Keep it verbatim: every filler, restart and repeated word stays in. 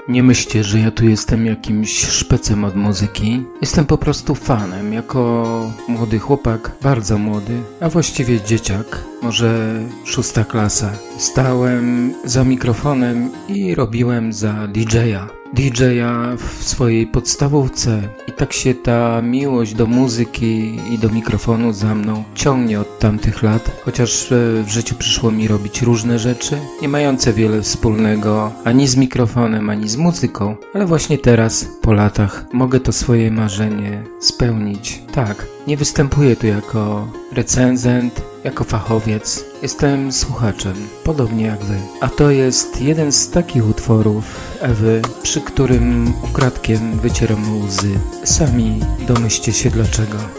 Nie myślcie, że ja tu jestem jakimś szpecem od muzyki. Jestem po prostu fanem. Jako młody chłopak, bardzo młody, a właściwie dzieciak, może szósta klasa, stałem za mikrofonem i robiłem za didżeja. didżeja w swojej podstawówce i tak się ta miłość do muzyki i do mikrofonu za mną ciągnie od tamtych lat, chociaż w życiu przyszło mi robić różne rzeczy, nie mające wiele wspólnego ani z mikrofonem, ani z muzyką, ale właśnie teraz, po latach, mogę to swoje marzenie spełnić. Tak, nie występuję tu jako recenzent, jako fachowiec. Jestem słuchaczem, podobnie jak wy. A to jest jeden z takich utworów Ewy, przy którym ukradkiem wycieram łzy. Sami domyślcie się dlaczego.